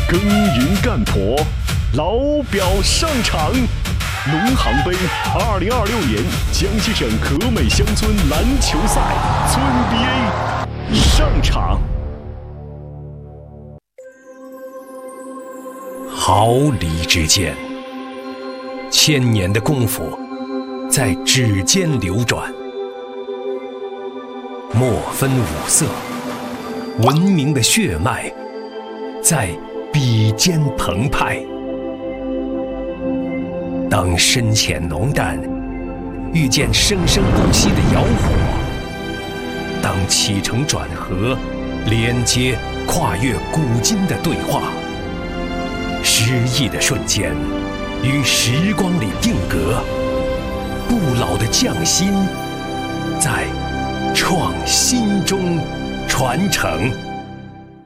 耕耘干婆，老表上场。农行杯2026年江西省和美乡村篮球赛村 BA 上场。 毫厘之间，千年的功夫在指尖流转，莫分五色，文明的血脉在笔尖澎湃。当深浅浓淡遇见生生不息的窑火，当起承转合连接跨越古今的对话，诗意的瞬间于时光里定格，不老的匠心在创新中传承。